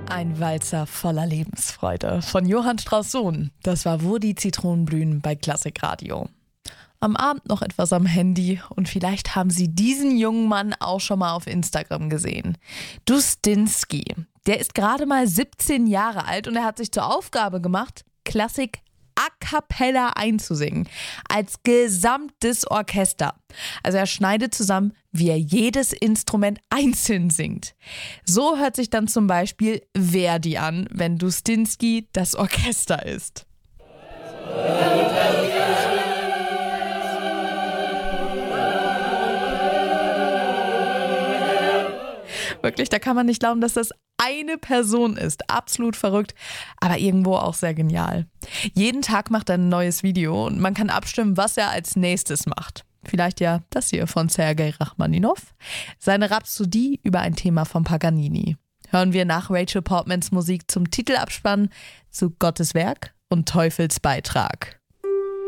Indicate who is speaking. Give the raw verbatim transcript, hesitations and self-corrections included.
Speaker 1: Ein Walzer voller Lebensfreude von Johann Strauss Sohn. Das war Wo die Zitronen blühen bei Klassikradio. Am Abend noch etwas am Handy und vielleicht haben Sie diesen jungen Mann auch schon mal auf Instagram gesehen. Dustinsky. Der ist gerade mal siebzehn Jahre alt und er hat sich zur Aufgabe gemacht, Klassik a cappella einzusingen. Als gesamtes Orchester. Also er schneidet zusammen, wie er jedes Instrument einzeln singt. So hört sich dann zum Beispiel Verdi an, wenn Dustinsky das Orchester ist. Wirklich, da kann man nicht glauben, dass das eine Person ist. Absolut verrückt, aber irgendwo auch sehr genial. Jeden Tag macht er ein neues Video und man kann abstimmen, was er als nächstes macht. Vielleicht ja das hier von Sergei Rachmaninov. Seine Rhapsodie über ein Thema von Paganini. Hören wir nach Rachel Portmans Musik zum Titelabspann zu Gottes Werk und Teufels Beitrag.